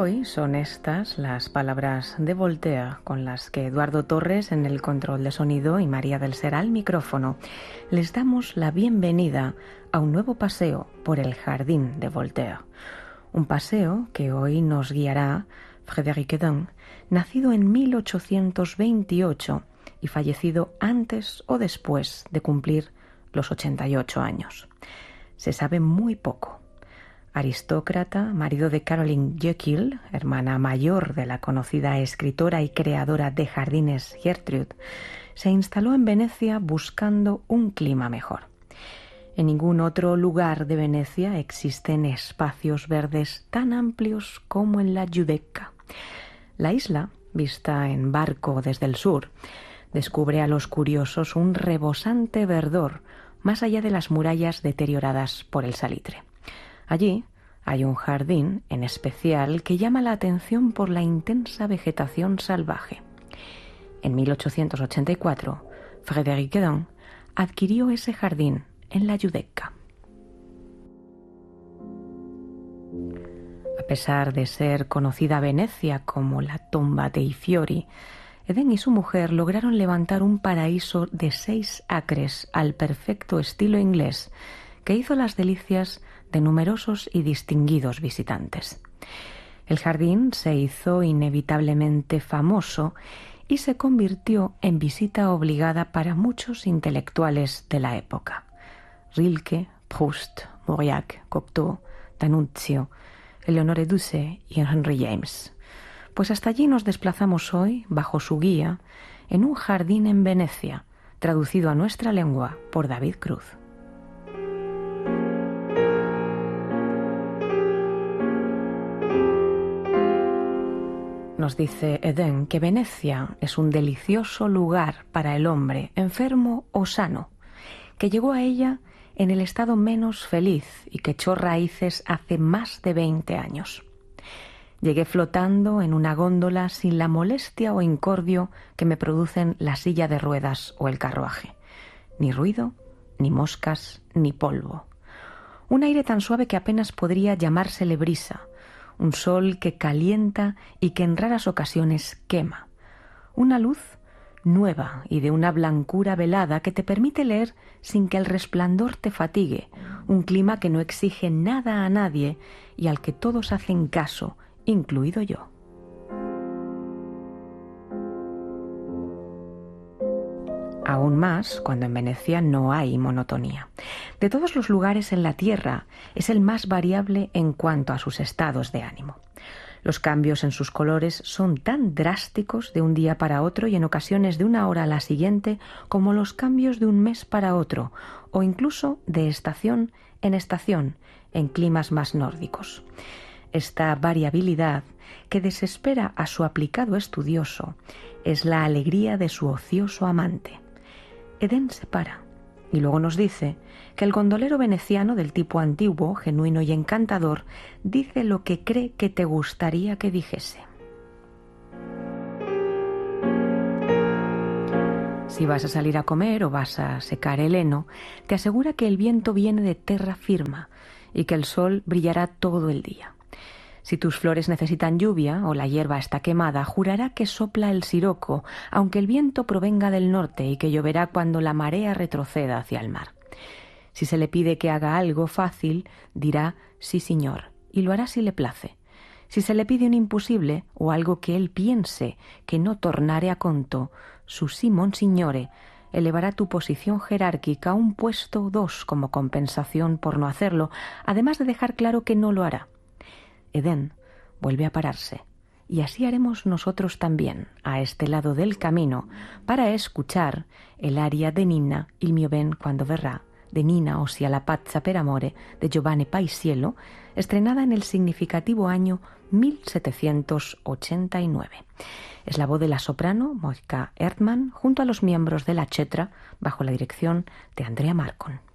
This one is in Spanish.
Hoy son estas las palabras de Voltaire con las que Eduardo Torres en el control de sonido y María del Ser al micrófono les damos la bienvenida a un nuevo paseo por el jardín de Voltaire. Un paseo que hoy nos guiará Frédéric Hédon, nacido en 1828 y fallecido antes o después de cumplir los 88 años. Se sabe muy poco. Aristócrata, marido de Caroline Jekyll, hermana mayor de la conocida escritora y creadora de jardines Gertrude, se instaló en Venecia buscando un clima mejor. En ningún otro lugar de Venecia existen espacios verdes tan amplios como en la Giudecca. La isla, vista en barco desde el sur, descubre a los curiosos un rebosante verdor más allá de las murallas deterioradas por el salitre. Allí hay un jardín en especial que llama la atención por la intensa vegetación salvaje. En 1884, Frédéric Hédon adquirió ese jardín en la Giudecca. A pesar de ser conocida Venecia como la Tomba dei Fiori, Hédon y su mujer lograron levantar un paraíso de 6 acres al perfecto estilo inglés que hizo las delicias de numerosos y distinguidos visitantes. El jardín se hizo inevitablemente famoso y se convirtió en visita obligada para muchos intelectuales de la época. Rilke, Proust, Mauriac, Cocteau, D'Annunzio, Eleonore Duse y Henry James. Pues hasta allí nos desplazamos hoy, bajo su guía, en un jardín en Venecia, traducido a nuestra lengua por David Cruz. Nos dice Hédon que Venecia es un delicioso lugar para el hombre, enfermo o sano, que llegó a ella en el estado menos feliz y que echó raíces hace más de 20 años. Llegué flotando en una góndola sin la molestia o incordio que me producen la silla de ruedas o el carruaje. Ni ruido, ni moscas, ni polvo. Un aire tan suave que apenas podría llamársele brisa. Un sol que calienta y que en raras ocasiones quema. Una luz nueva y de una blancura velada que te permite leer sin que el resplandor te fatigue. Un clima que no exige nada a nadie y al que todos hacen caso, incluido yo. Aún más cuando en Venecia no hay monotonía. De todos los lugares en la tierra, es el más variable en cuanto a sus estados de ánimo. Los cambios en sus colores son tan drásticos de un día para otro y en ocasiones de una hora a la siguiente como los cambios de un mes para otro o incluso de estación en climas más nórdicos. Esta variabilidad, que desespera a su aplicado estudioso, es la alegría de su ocioso amante. Hédon se para y luego nos dice que el gondolero veneciano del tipo antiguo, genuino y encantador, dice lo que cree que te gustaría que dijese. Si vas a salir a comer o vas a secar el heno, te asegura que el viento viene de terra firma y que el sol brillará todo el día. Si tus flores necesitan lluvia o la hierba está quemada, jurará que sopla el siroco, aunque el viento provenga del norte y que lloverá cuando la marea retroceda hacia el mar. Si se le pide que haga algo fácil, dirá sí señor, y lo hará si le place. Si se le pide un imposible o algo que él piense que no tornare a conto, su sí monsignore elevará tu posición jerárquica a un puesto o 2 como compensación por no hacerlo, además de dejar claro que no lo hará. Hédon vuelve a pararse, y así haremos nosotros también, a este lado del camino, para escuchar el aria de Nina, il mio ben quando verrà, de Nina, ossia la pazza per amore, de Giovanni Paisiello, estrenada en el significativo año 1789. Es la voz de la soprano Monika Erdmann junto a los miembros de la Cetra, bajo la dirección de Andrea Marcon.